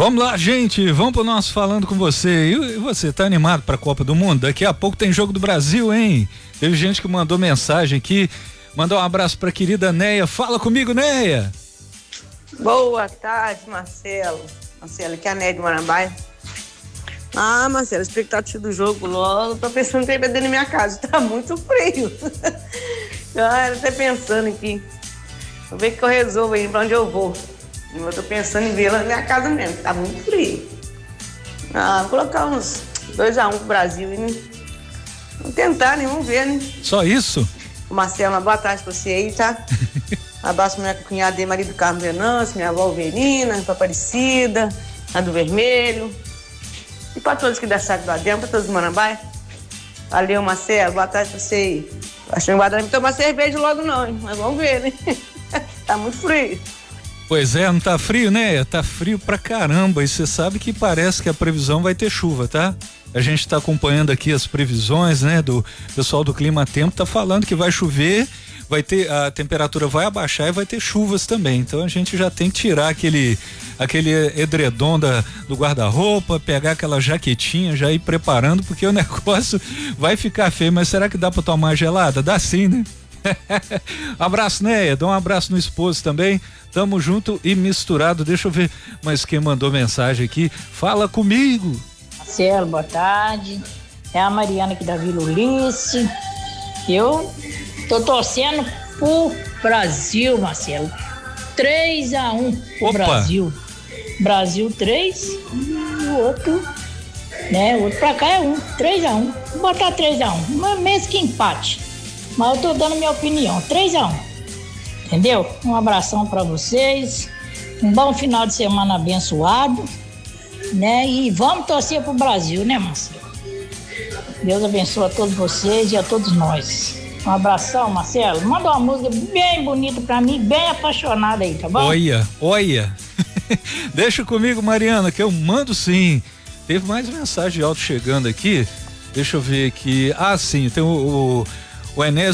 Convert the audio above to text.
Vamos lá, gente, vamos pro nosso Falando com Você. E você, tá animado pra Copa do Mundo? Daqui a pouco tem jogo do Brasil, hein? Teve gente que mandou mensagem aqui, mandou um abraço pra querida Neia. Fala comigo, Neia. Boa tarde, Marcelo. Marcelo, aqui é a Neia de Marambaia. Marcelo, a expectativa do jogo logo, tô pensando em ter dentro da minha casa, tá muito frio. Eu até pensando aqui, vou ver que eu resolvo aí pra onde eu vou. Eu tô pensando em ver lá na minha casa mesmo, tá muito frio. Vou colocar uns 2-1 pro Brasil, né? Vamos tentar, né? Vamos ver, né? Só isso? Marcelo, uma boa tarde pra você aí, tá? Abraço pra minha cunhada Maria do Carmo Venâncio, minha avó Verina, pra Aparecida, a do Vermelho. E pra todos que da Chácara do Ademo, pra todos do Marambaia. Valeu, Marcelo, boa tarde pra você aí. Acho que não vai dar pra tomar cerveja logo não, hein? Mas vamos ver, né? Tá muito frio. Pois é, não tá frio, né? Tá frio pra caramba. E você sabe que parece que a previsão vai ter chuva, tá? A gente tá acompanhando aqui as previsões, né? Do pessoal do Clima Tempo tá falando que vai chover, vai ter, a temperatura vai abaixar e vai ter chuvas também. Então a gente já tem que tirar aquele edredom do guarda-roupa, pegar aquela jaquetinha, já ir preparando, porque o negócio vai ficar feio. Mas será que dá pra tomar gelada? Dá sim, né? Abraço, Neia, dá um abraço no esposo também, tamo junto e misturado. Deixa eu ver, mas quem mandou mensagem aqui, fala comigo. Marcelo, boa tarde, é a Mariana aqui da Vila Ulice. Eu tô torcendo pro Brasil, Marcelo, 3-1 pro Brasil. Brasil 3 e o outro, né, o outro pra cá é 3-1, vou botar 3-1, mesmo que empate. Mas eu tô dando minha opinião, 3-1, entendeu? Um abração pra vocês, um bom final de semana abençoado, né? E vamos torcer pro Brasil, né, Marcelo? Deus abençoe a todos vocês e a todos nós. Um abração, Marcelo. Manda uma música bem bonita pra mim, bem apaixonada aí, tá bom? Olha. Deixa comigo, Mariana, que eu mando sim. Teve mais mensagem de áudio chegando aqui. Deixa eu ver aqui. Sim, tem o Enésio